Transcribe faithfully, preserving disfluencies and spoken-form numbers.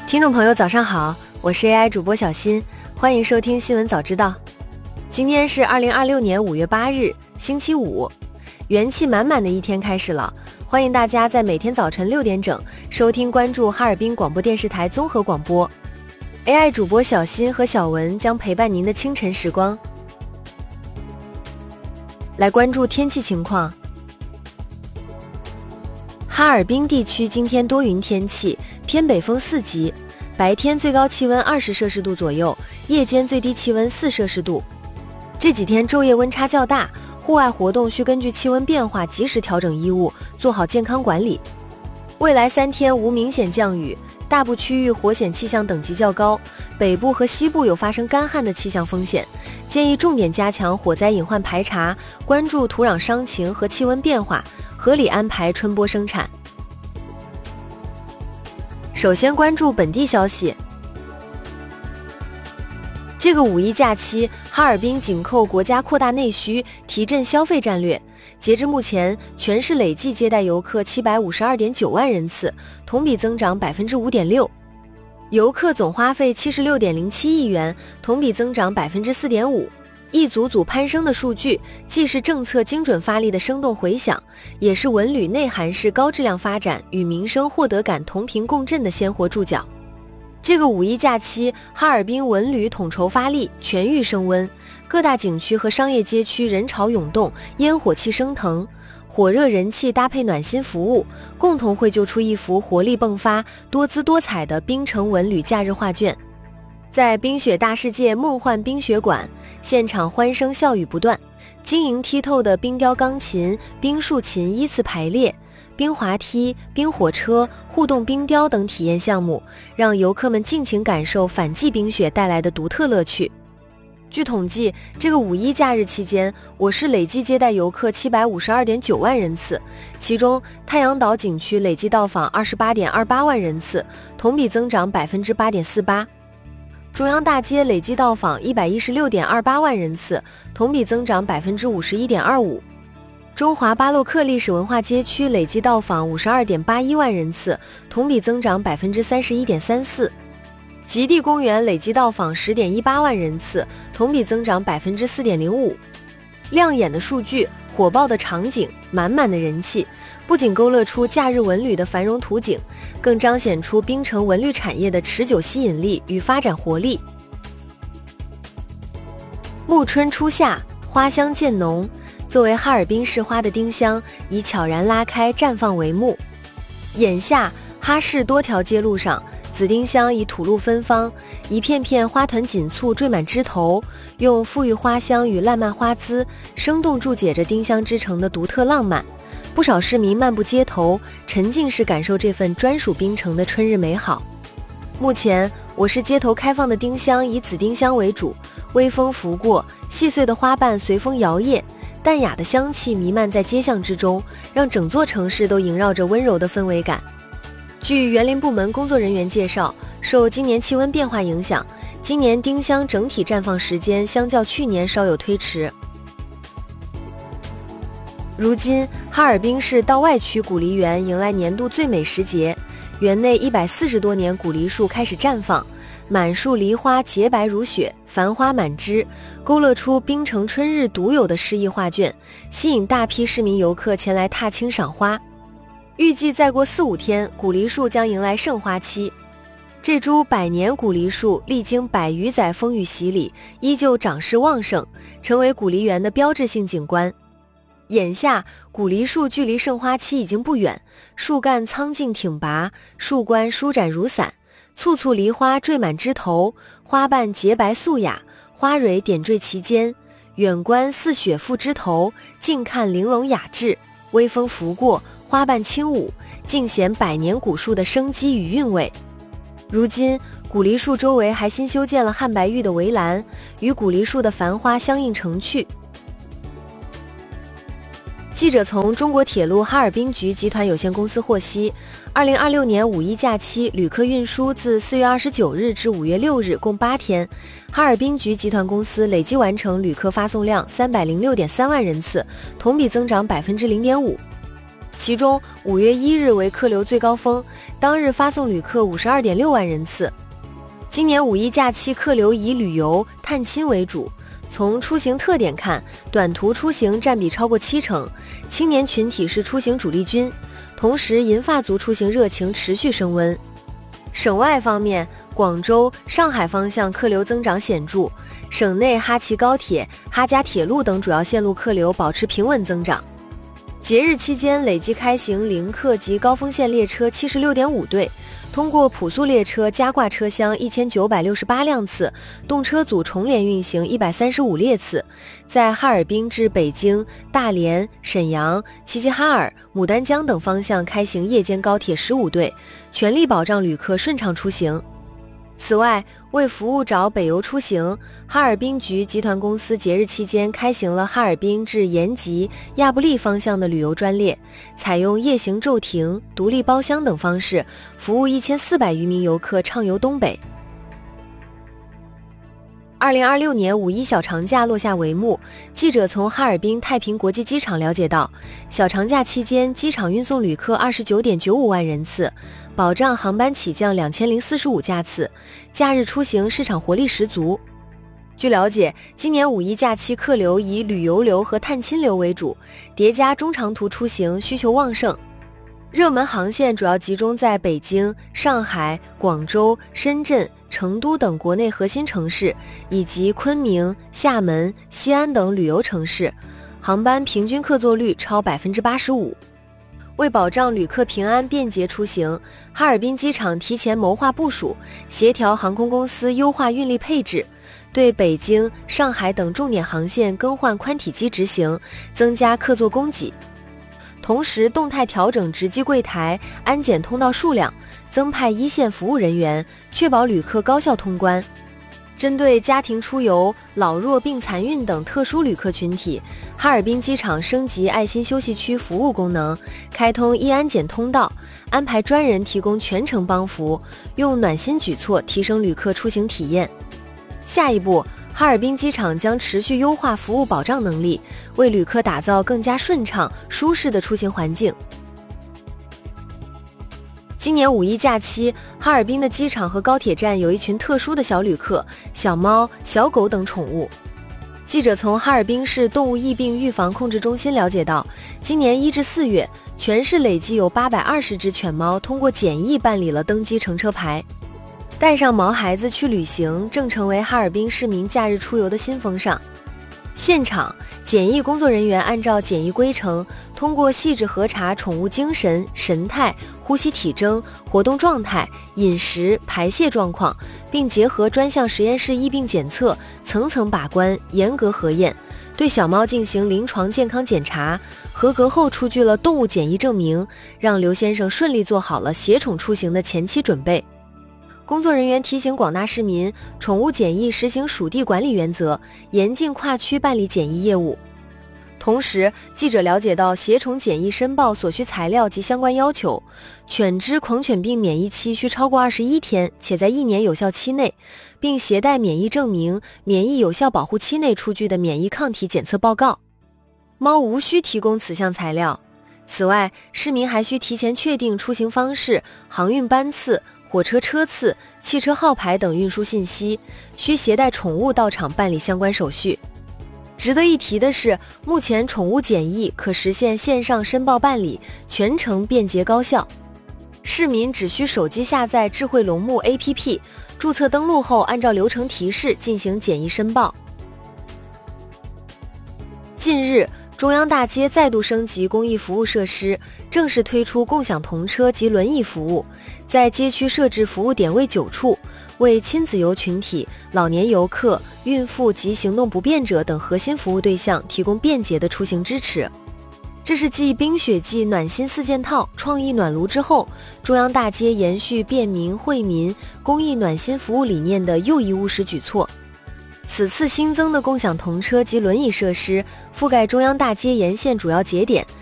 听众朋友早上好，我是 A I 主播小新，欢迎收听新闻早知道。今天是二零二六年五月八日，星期五，元气满满的一天开始了。欢迎大家在每天早晨六点整收听关注哈尔滨广播电视台综合广播。A I 主播小新和小文将陪伴您的清晨时光。来关注天气情况。哈尔滨地区今天多云天气，偏北风四级，白天最高气温二十摄氏度左右，夜间最低气温四摄氏度。这几天昼夜温差较大，户外活动需根据气温变化及时调整衣物，做好健康管理。未来三天无明显降雨，大部区域火险气象等级较高，北部和西部有发生干旱的气象风险，建议重点加强火灾隐患排查，关注土壤伤情和气温变化，合理安排春播生产。首先关注本地消息。这个五一假期，哈尔滨紧扣国家扩大内需、提振消费战略，截至目前，全市累计接待游客七百五十二点九万人次，同比增长百分之五点六，游客总花费七十六点零七亿元，同比增长百分之四点五。一组组攀升的数据，既是政策精准发力的生动回响，也是文旅内涵式高质量发展与民生获得感同频共振的鲜活注脚。这个五一假期，哈尔滨文旅统筹发力，全域升温，各大景区和商业街区人潮涌动，烟火气升腾，火热人气搭配暖心服务，共同绘就出一幅活力迸发、多姿多彩的冰城文旅假日画卷。在冰雪大世界梦幻冰雪馆，现场欢声笑语不断，晶莹剔透的冰雕钢琴、冰竖琴依次排列，冰滑梯、冰火车、互动冰雕等体验项目，让游客们尽情感受反季冰雪带来的独特乐趣。据统计，这个五一假日期间，我市累计接待游客七百五十二点九万人次，其中太阳岛景区累计到访二十八点二八万人次，同比增长百分之八点四八。中央大街累计到访一百一十六点二八万人次，同比增长百分之五十一点二五。中华巴洛克历史文化街区累计到访五十二点八一万人次，同比增长百分之三十一点三四。极地公园累计到访十点一八万人次，同比增长百分之四点零五。亮眼的数据，火爆的场景，满满的人气，不仅勾勒出假日文旅的繁荣图景，更彰显出冰城文旅产业的持久吸引力与发展活力。暮春初夏，花香渐浓，作为哈尔滨市花的丁香已悄然拉开绽放帷幕。眼下，哈市多条街路上，紫丁香已吐露芬芳，一片片花团锦簇缀满枝头，用馥郁花香与烂漫花姿，生动注解着丁香之城的独特浪漫。不少市民漫步街头，沉浸式感受这份专属冰城的春日美好。目前，我市街头开放的丁香以紫丁香为主，微风拂过，细碎的花瓣随风摇曳，淡雅的香气弥漫在街巷之中，让整座城市都萦绕着温柔的氛围感。据园林部门工作人员介绍，受今年气温变化影响，今年丁香整体绽放时间相较去年稍有推迟。如今，哈尔滨市道外区古梨园迎来年度最美时节，园内一百四十多年古梨树开始绽放，满树梨花洁白如雪，繁花满枝，勾勒出冰城春日独有的诗意画卷，吸引大批市民游客前来踏青赏花。预计再过四五天，古梨树将迎来盛花期。这株百年古梨树历经百余载风雨洗礼，依旧长势旺盛，成为古梨园的标志性景观。眼下，古梨树距离盛花期已经不远，树干苍劲挺拔，树冠舒展如伞，簇簇梨花缀满枝头，花瓣洁白素雅，花蕊点缀其间，远观似雪覆枝头，近看玲珑雅致，微风拂过，花瓣轻舞，尽显百年古树的生机与韵味。如今，古梨树周围还新修建了汉白玉的围栏，与古梨树的繁花相映成趣。记者从中国铁路哈尔滨局集团有限公司获悉，二零二六年五一假期旅客运输自四月二十九日至五月六日共八天，哈尔滨局集团公司累计完成旅客发送量三百零六点三万人次，同比增长百分之零点五。其中五月一日为客流最高峰， 当日发送旅客 五十二点六万人次。今年五一假期客流以旅游、探亲为主。从出行特点看，短途出行占比超过七成，青年群体是出行主力军。同时，银发族出行热情持续升温。省外方面，广州、上海方向客流增长显著，省内哈齐高铁、哈嘉铁路等主要线路客流保持平稳增长。节日期间累计开行零客及高峰线列车 七十六点五对，通过普速列车加挂车厢一千九百六十八辆次，动车组重联运行一百三十五列次，在哈尔滨至北京、大连、沈阳、齐齐哈尔、牡丹江等方向开行夜间高铁十五对，全力保障旅客顺畅出行。此外，为服务找北邮出行，哈尔滨局集团公司节日期间开行了哈尔滨至延吉、亚布力方向的旅游专列，采用夜行骤停、独立包厢等方式，服务一千四百余名游客畅游东北。二零二六年五一小长假落下帷幕，记者从哈尔滨太平国际机场了解到，小长假期间机场运送旅客 二十九点九五万人次，保障航班起降两千零四十五架次，假日出行市场活力十足。据了解，今年五一假期客流以旅游流和探亲流为主，叠加中长途出行需求旺盛。热门航线主要集中在北京、上海、广州、深圳、成都等国内核心城市，以及昆明、厦门、西安等旅游城市，航班平均客座率超 百分之八十五。为保障旅客平安便捷出行，哈尔滨机场提前谋划部署，协调航空公司优化运力配置，对北京、上海等重点航线更换宽体机执行，增加客座供给。同时动态调整值机柜台、安检通道数量，增派一线服务人员，确保旅客高效通关。针对家庭出游、老弱病残孕等特殊旅客群体，哈尔滨机场升级爱心休息区服务功能，开通一安检通道，安排专人提供全程帮扶，用暖心举措提升旅客出行体验。下一步，哈尔滨机场将持续优化服务保障能力，为旅客打造更加顺畅、舒适的出行环境。今年五一假期，哈尔滨的机场和高铁站有一群特殊的小旅客，小猫、小狗等宠物。记者从哈尔滨市动物疫病预防控制中心了解到，今年一至四月，全市累计有八百二十只犬猫通过检疫办理了登机乘车牌。带上毛孩子去旅行，正成为哈尔滨市民假日出游的新风尚。现场，检疫工作人员按照检疫规程，通过细致核查宠物精神、神态、呼吸体征、活动状态、饮食、排泄状况，并结合专项实验室疫病检测，层层把关，严格核验，对小猫进行临床健康检查，合格后出具了动物检疫证明，让刘先生顺利做好了携宠出行的前期准备。工作人员提醒广大市民，宠物检疫实行属地管理原则，严禁跨区办理检疫业务。同时，记者了解到携宠检疫申报所需材料及相关要求，犬只狂犬病免疫期需超过二十一天，且在一年有效期内，并携带免疫证明、免疫有效保护期内出具的免疫抗体检测报告。猫无需提供此项材料。此外，市民还需提前确定出行方式、航运班次、火车车次、汽车号牌等运输信息，需携带宠物到场办理相关手续。值得一提的是，目前宠物检疫可实现线上申报办理，全程便捷高效。市民只需手机下载智慧龙目 A P P， 注册登录后按照流程提示进行检疫申报。近日，中央大街再度升级公益服务设施，正式推出共享童车及轮椅服务，在街区设置服务点位九处，为亲子游群体、老年游客、孕妇及行动不便者等核心服务对象提供便捷的出行支持。这是继冰雪季暖心四件套、创意暖炉之后，中央大街延续便民惠民、公益暖心服务理念的又一务实举措。此次新增的共享童车及轮椅设施覆盖中央大街沿线主要节点，